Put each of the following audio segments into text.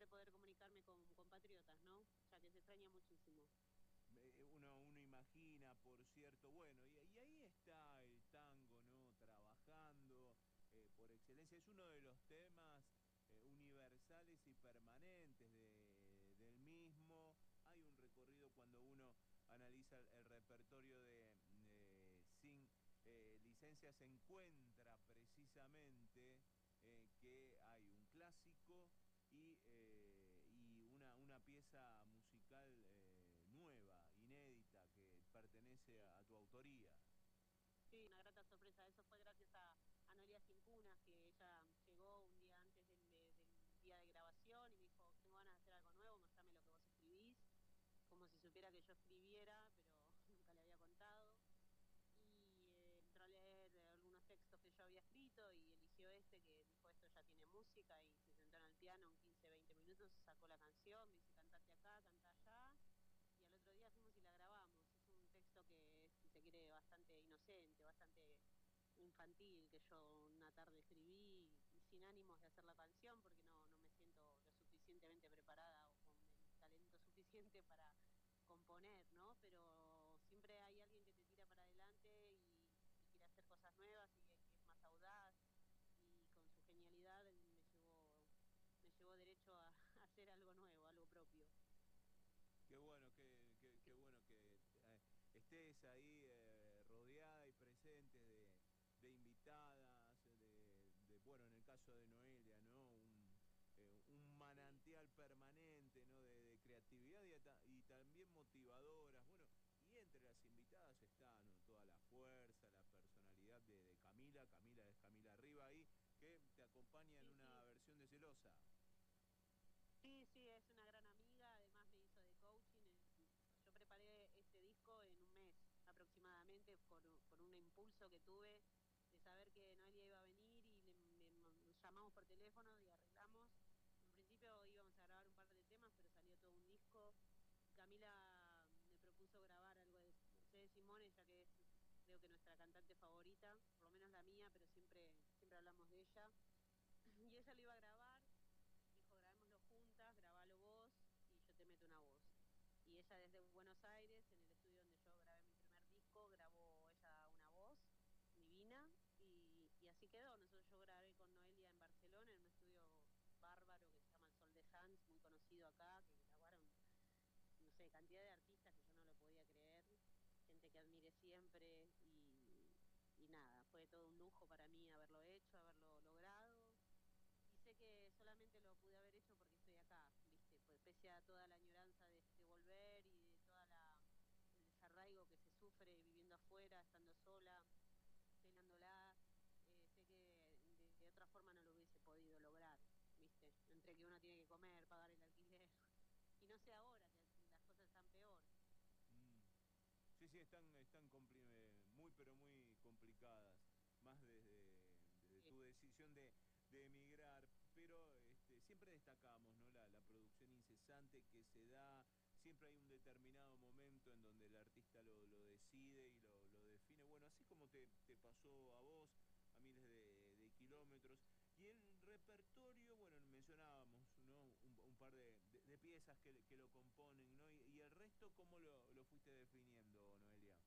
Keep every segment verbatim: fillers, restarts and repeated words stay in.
siempre poder comunicarme con compatriotas, ¿no? Ya que se extraña muchísimo. Eh, Uno, uno imagina, por cierto, bueno, y, y ahí está el tango, ¿no? Trabajando eh, por excelencia. Es uno de los temas eh, universales y permanentes de- del mismo. Hay un recorrido cuando uno analiza el, el repertorio de, de Sin eh, Licencia, se encuentra precisamente eh, que hay un clásico y, eh, y una, una pieza musical eh, nueva, inédita, que pertenece Sí, a, a tu autoría. sí, una grata sorpresa. Eso fue gracias a, a Noelia Simpunas, que ella llegó un día antes del, de- del día de grabación y me dijo, tengo ganas de hacer algo nuevo, mostrame lo que vos escribís, como si supiera que yo escribiera, pero nunca le había contado. Y eh, entró a leer eh, algunos textos que yo había escrito y eligió este que dijo esto ya tiene música y se sentó en el piano en quince, veinte minutos, sacó la canción, me dice cantate acá, canta allá y al otro día fuimos y la grabamos. Es un texto que es, si se quiere, bastante inocente, bastante infantil, que yo una tarde escribí y sin ánimos de hacer la canción porque no, no me siento lo suficientemente preparada o con el talento suficiente para componer, ¿no? Pero siempre hay alguien que te tira para adelante y, y quiere hacer cosas nuevas y que es más audaz y con su genialidad me llevó, me llevó derecho a, a hacer algo nuevo, algo propio. Qué bueno, qué, qué, Así qué que bueno que eh, estés ahí eh, rodeada y presente de, de invitadas, de, de, bueno, en el caso de Noelia, ¿no? Un, eh, un sí, manantial permanente, ¿no? De, de creatividad y, ata- y también motivadoras. Bueno, y entre las invitadas está, ¿no? Toda la fuerza, la personalidad de, de Camila. Camila es Camila Riva ahí, que te acompaña en sí, una sí. versión de Celosa. Sí, sí, es una gran amiga, además me hizo de coaching. Yo preparé este disco en un mes aproximadamente con, con un impulso que tuve de saber que Noelia iba a venir y le, le- nos llamamos por teléfono y arreglamos. En principio íbamos a grabar un par de temas, pero salió todo un disco. Y Camila me propuso grabar algo de Mercedes Simone, ya que es creo que nuestra cantante favorita, por lo menos la mía, pero siempre, siempre hablamos de ella. Y ella lo iba a grabar, dijo, grabémoslo juntas, grabalo vos y yo te meto una voz. Y ella desde Buenos Aires, en el estudio donde yo grabé mi primer disco, grabó ella una voz divina y, y así quedó. Nosotros yo grabé con Noelia en Barcelona, en un estudio bárbaro que se llama El Sol de Hans, muy conocido acá, que grabaron, no sé, cantidad de artistas que yo no lo podía creer, gente que admire siempre y, y nada, fue todo un lujo para mí haberlo hecho, haberlo logrado y sé que solamente lo pude haber hecho porque estoy acá, ¿viste? Pues pese a toda la añoranza de, de volver y de toda la el desarraigo que se sufre viviendo afuera, estando sola, peleándola, eh, sé que de, de otra forma no lo hubiese podido lograr, ¿viste? Entre que uno tiene que comer, pagar el alquiler, y no sé ahora que las cosas están peor. Mm. Sí, sí, están, están compli- eh, muy, pero muy complicadas, más desde, desde Sí, tu decisión de, de emigrar, pero este, siempre destacamos, ¿no? La, la producción incesante que se da, siempre hay un determinado momento en donde el artista lo, lo decide y lo, lo define, bueno, así como te, te pasó a vos, a miles de, de sí. kilómetros. Y el repertorio, bueno, mencionábamos, ¿no? Un, un par de, de- de piezas que, que lo componen, ¿no? Y, y el resto, ¿cómo lo, lo fuiste definiendo, Noelia?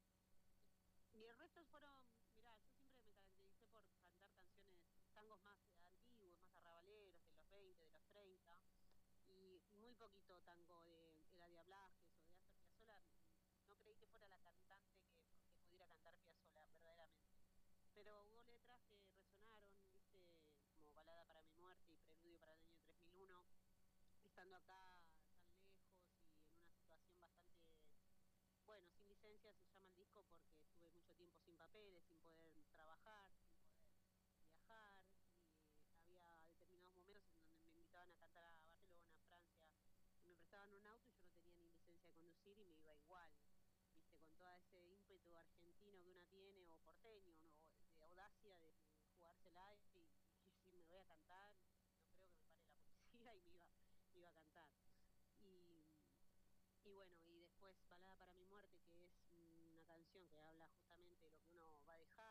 Y el resto fueron, mirá, yo siempre me caractericé por cantar canciones, tangos más antiguos, más arrabaleros, de los veinte, de los treinta, y, y muy poquito tango de Eladia Blasquez o de Astor Piazzolla. No creí que fuera la cantante que, que pudiera cantar Piazzolla, verdaderamente. Pero hubo letras que resonaron, viste, como Balada para mi muerte y Preludio para el año tres mil uno, estando acá tan lejos y en una situación bastante, bueno, sin licencia se llama el disco porque estuve mucho tiempo sin papeles, sin poder trabajar, sin poder viajar y había determinados momentos en donde me invitaban a cantar a Barcelona, Francia y me prestaban un auto y yo no tenía ni licencia de conducir y me iba igual, viste, con todo ese ímpetu argentino que uno tiene o porteño, ¿no? De audacia de, de jugársela y, y decir me voy a cantar y no creo que me pare la policía y me iba, me iba a cantar. Y, y bueno, y después Balada para mi muerte, que es una canción que habla justamente